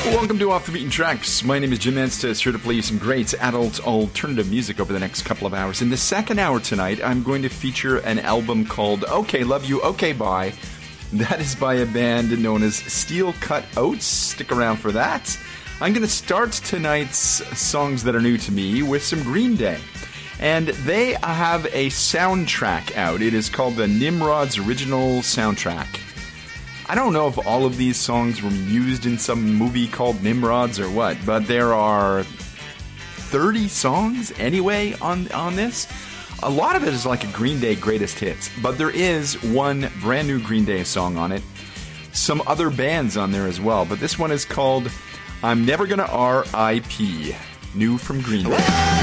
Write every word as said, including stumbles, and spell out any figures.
Welcome to Off the Beaten Tracks. My name is Jim Estes, here to play you some great adult alternative music over the next couple of hours. In the second hour tonight, I'm going to feature an album called Okay, Love You, Okay, Bye. That is by a band known as Steel Cut Oats. Stick around for that. I'm going to start tonight's songs that are new to me with some Green Day. And they have a soundtrack out. It is called the Nimrod's Original Soundtrack. I don't know if all of these songs were used in some movie called Nimrods or what, but there are thirty songs anyway on, on this. A lot of it is like a Green Day greatest hits, but there is one brand new Green Day song on it. Some other bands on there as well, but this one is called I'm Never Gonna R I P, new from Green Day.